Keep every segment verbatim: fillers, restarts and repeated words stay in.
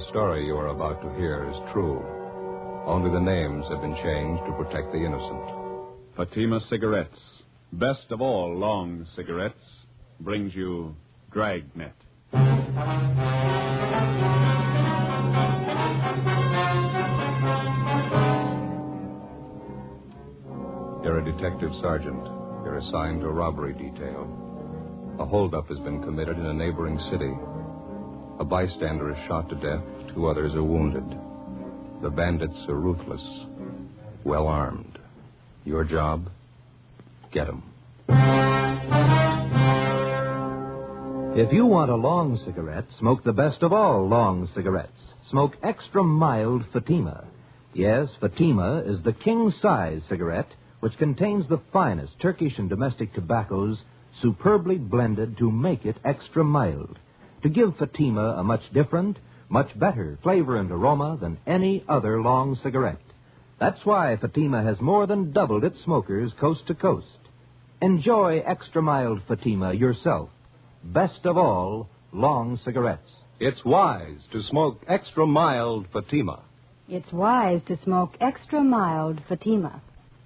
story you are about to hear is true. Only the names have been changed to protect the innocent. Fatima Cigarettes, best of all long cigarettes, brings you Dragnet. You're a detective sergeant. You're assigned to a robbery detail. A holdup has been committed in a neighboring city. A bystander is shot to death. Two others are wounded. The bandits are ruthless, well armed. Your job? Get them. If you want a long cigarette, smoke the best of all long cigarettes. Smoke extra mild Fatima. Yes, Fatima is the king-size cigarette which contains the finest Turkish and domestic tobaccos superbly blended to make it extra mild, to give Fatima a much different, much better flavor and aroma than any other long cigarette. That's why Fatima has more than doubled its smokers coast to coast. Enjoy extra mild Fatima yourself. Best of all, long cigarettes. It's wise to smoke extra mild Fatima. It's wise to smoke extra mild Fatima.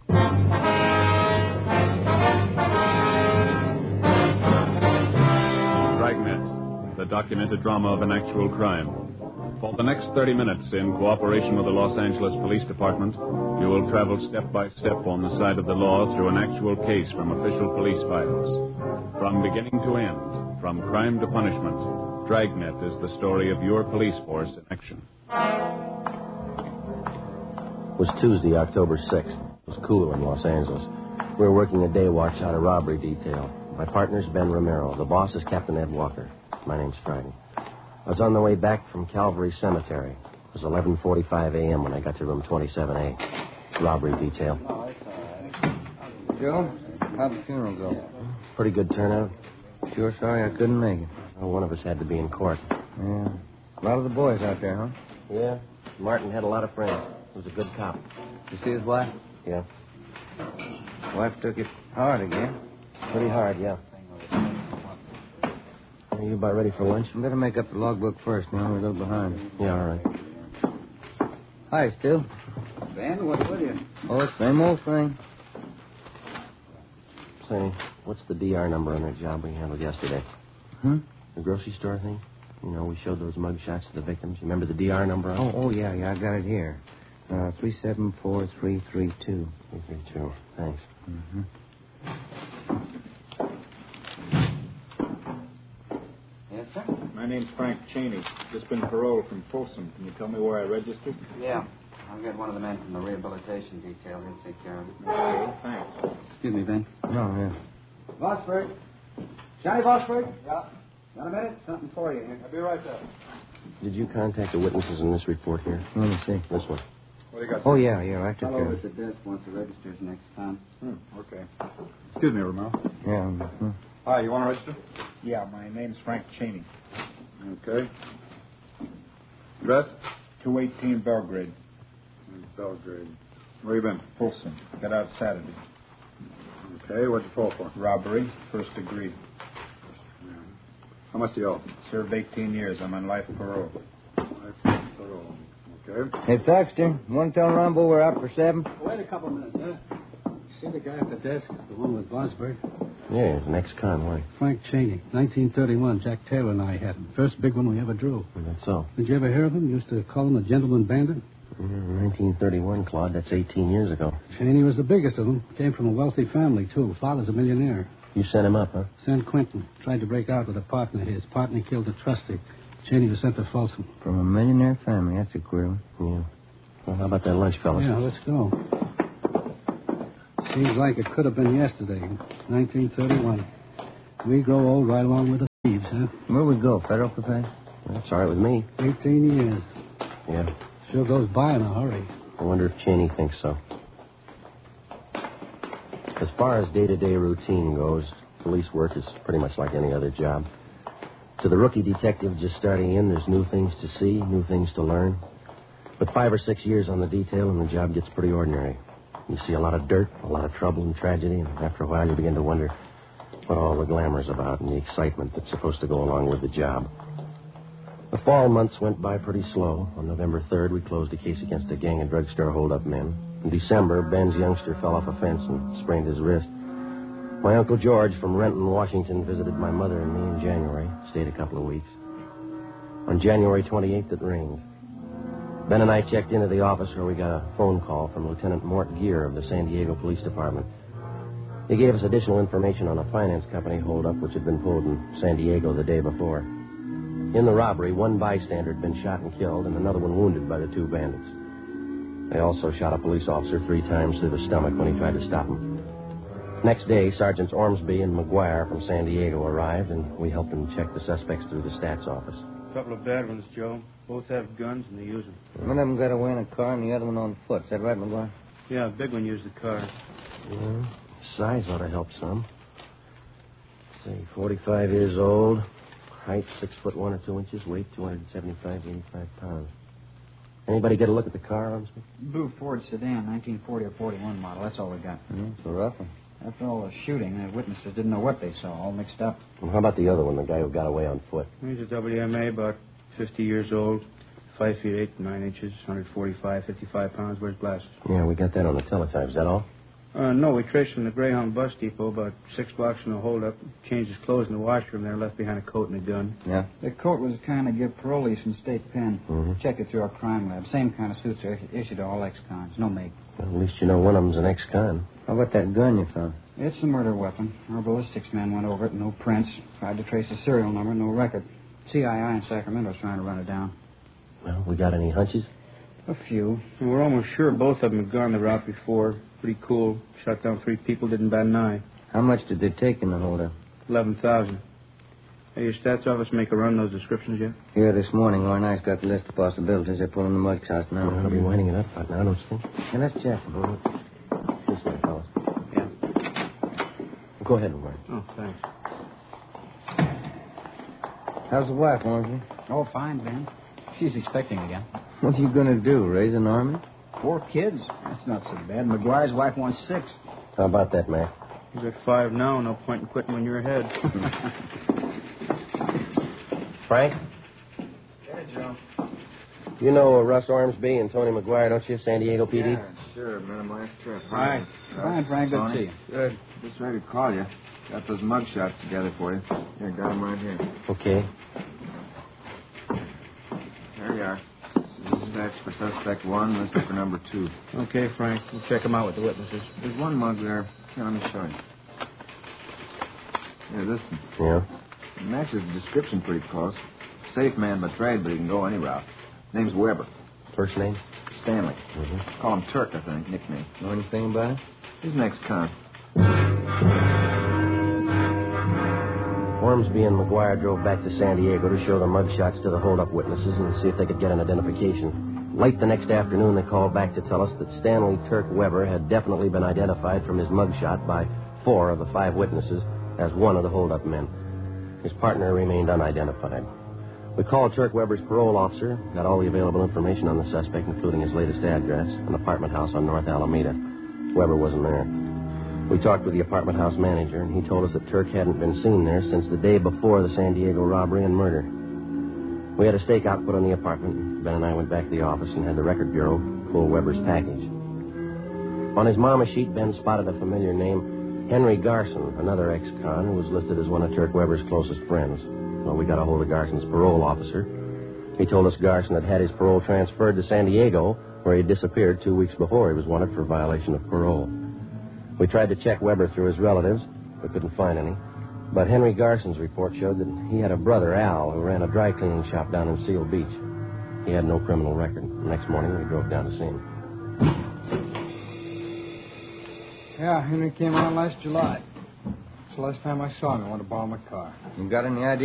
Dragnet, the documented drama of an actual crime. For the next thirty minutes, in cooperation with the Los Angeles Police Department, you will travel step by step on the side of the law through an actual case from official police files. From beginning to end, from crime to punishment, Dragnet is the story of your police force in action. It was Tuesday, October sixth. It was cool in Los Angeles. We were working a day watch on a robbery detail. My partner's Ben Romero. The boss is Captain Ed Walker. My name's Friday. I was on the way back from Calvary Cemetery. It was eleven forty-five a.m. when I got to room twenty-seven A. Robbery detail. Joe, how'd the funeral go? Pretty good turnout. Sure sorry I couldn't make it. Well, one of us had to be in court. Yeah. A lot of the boys out there, huh? Yeah. Martin had a lot of friends. He was a good cop. You see his wife? Yeah. Wife took it hard again. Pretty hard, yeah. Are you about ready for lunch? I better make up the logbook first, man. We're a little behind. Yeah, all right. Hi, Stu. Ben, what's with you? Oh, it's the same old thing. Say, what's the D R number on that job we handled yesterday? Hmm? The grocery store thing? You know, we showed those mug shots to the victims. You remember the D R number on Oh, it? oh, yeah, yeah, I got it here. Uh, three seven four three three two. three three two. Thanks. Mm-hmm. Yes, sir? My name's Frank Cheney. Just been paroled from Folsom. Can you tell me where I registered? Yeah. I'll get one of the men from the rehabilitation detail. He'll take care of it. Okay, thanks. Excuse me, Ben. No, yeah. Bossford. Johnny Bossford? Yeah. Got a minute? Something for you here. I'll be right there. Did you contact the witnesses in this report here? Let me see. This one. What do you got? Oh, yeah, yeah, I took I'll care over of at it. the desk once the register's next time. Hmm, okay. Excuse me, Romero. Yeah. Mm-hmm. Hi, you want to register? Yeah, my name's Frank Cheney. Okay. Address? two eighteen Belgrade. Belgrade. Where you been? Folsom. Got out Saturday. Okay, what'd you fall for? Robbery, first degree. How much do you owe? Served eighteen years. I'm on life parole. Life parole. Okay. Hey, Thaxter, you want to tell Rumble we're out for seven? Wait a couple minutes, huh? See the guy at the desk, the one with Bosberg? Yeah, he's an ex-con. Why? Frank Cheney, nineteen thirty-one. Jack Taylor and I had him. First big one we ever drew. Well, that's so. Did you ever hear of him? Used to call him a gentleman bandit. Yeah, nineteen thirty-one, Claude. That's eighteen years ago. Cheney was the biggest of them. Came from a wealthy family, too. Father's a millionaire. You sent him up, huh? San Quentin. Tried to break out with a partner of his. Partner killed a trustee. Cheney was sent to Folsom. From a millionaire family. That's a queer one. Yeah. Well, how about that lunch, fellas? Yeah, let's go. Seems like it could have been yesterday, nineteen thirty-one. We grow old right along with the thieves, huh? Where we go? Federal Cafe? That's all right with me. eighteen years. Yeah. Sure goes by in a hurry. I wonder if Cheney thinks so. As far as day-to-day routine goes, police work is pretty much like any other job. To the rookie detective just starting in, there's new things to see, new things to learn. But five or six years on the detail and the job gets pretty ordinary. You see a lot of dirt, a lot of trouble and tragedy, and after a while you begin to wonder what all the glamour's about and the excitement that's supposed to go along with the job. A fall months went by pretty slow. On November third, we closed a case against a gang of drugstore hold-up men. In December, Ben's youngster fell off a fence and sprained his wrist. My Uncle George from Renton, Washington, visited my mother and me in January. Stayed a couple of weeks. On January twenty-eighth, it rained. Ben and I checked into the office where we got a phone call from Lieutenant Mort Gear of the San Diego Police Department. He gave us additional information on a finance company holdup which had been pulled in San Diego the day before. In the robbery, one bystander had been shot and killed and another one wounded by the two bandits. They also shot a police officer three times through the stomach when he tried to stop him. Next day, Sergeants Ormsby and McGuire from San Diego arrived, and we helped them check the suspects through the stats office. A couple of bad ones, Joe. Both have guns, and they use them. One of them got away in a car and the other one on foot. Is that right, McGuire? Yeah, a big one used the car. Yeah, size ought to help some. Let's see, forty-five years old, height six foot one or two inches, weight two hundred seventy-five to eighty-five pounds. Anybody get a look at the car, Ormsby? Blue Ford sedan, nineteen forty or forty-one model. That's all we got. Mm, it's a rough one. After all the shooting, the witnesses didn't know what they saw, all mixed up. And how about the other one, the guy who got away on foot? He's a W M A, about fifty years old, five feet eight, nine inches, one forty-five, fifty-five pounds, wears glasses. Yeah, we got that on the teletype. Is that all? Uh, no, we traced him to the Greyhound bus depot, about six blocks from the holdup. Changed his clothes in the washroom there, left behind a coat and a gun. Yeah? The coat was the kind of give parolees from state pen. Mm-hmm. Checked it through our crime lab. Same kind of suits are issued to all ex-cons. No make. Well, at least you know one of them's an ex-con. How about that gun you found? It's a murder weapon. Our ballistics man went over it. No prints. Tried to trace the serial number. No record. C I I in Sacramento's trying to run it down. Well, we got any hunches? A few. And we're almost sure both of them had gone the route before. Pretty cool. Shot down three people, didn't bat an eye. How much did they take in the holdup? Eleven thousand. Hey, your stats office make a run those descriptions yet? Here this morning, Orr and I's got the list of possibilities. They're pulling the mug shots now. Well, I'll be winding it up right now, don't you think? Yeah, let's check. This way, fellas. Yeah. Go ahead, McGuire. Oh, thanks. How's the wife, Ormsby? Oh, fine, Ben. She's expecting again. What are you going to do, raise an army? Four kids? That's not so bad. McGuire's wife wants six. How about that, Mac? You're at five now. No point in quitting when you're ahead. Frank? Yeah, Joe. You know uh, Russ Ormsby and Tony McGuire, don't you? San Diego P D? Yeah, sure. Met him last trip. Hi. Hi, Frank. Good to see you. Good. Just ready to call you. Got those mug shots together for you. Here, got them right here. Okay. There you are. Dispatch for suspect one, listed for number two. Okay, Frank. We'll check them out with the witnesses. There's one mug there. Here, let me show you. Here, this one. Yeah? It matches the description pretty close. Safe man by trade, but he can go any route. Name's Weber. First name? Stanley. Mm-hmm. Call him Turk, I think, nickname. Know anything about it? He's an ex-con. Ormsby and McGuire drove back to San Diego to show the mug shots to the hold-up witnesses and see if they could get an identification. Late the next afternoon, they called back to tell us that Stanley Turk Weber had definitely been identified from his mug shot by four of the five witnesses as one of the hold-up men. His partner remained unidentified. We called Turk Weber's parole officer, got all the available information on the suspect, including his latest address, an apartment house on North Alameda. Weber wasn't there. We talked with the apartment house manager, and he told us that Turk hadn't been seen there since the day before the San Diego robbery and murder. We had a stakeout put on the apartment. Ben and I went back to the office and had the record bureau pull Weber's package. On his mama sheet, Ben spotted a familiar name, Henry Garson, another ex-con who was listed as one of Turk Weber's closest friends. Well, we got a hold of Garson's parole officer. He told us Garson had had his parole transferred to San Diego, where he had disappeared two weeks before he was wanted for violation of parole. We tried to check Weber through his relatives, but couldn't find any. But Henry Garson's report showed that he had a brother, Al, who ran a dry cleaning shop down in Seal Beach. He had no criminal record. The next morning, we drove down to see him. Yeah, Henry came around last July. It's the last time I saw him. I wanted to borrow my car. You got any idea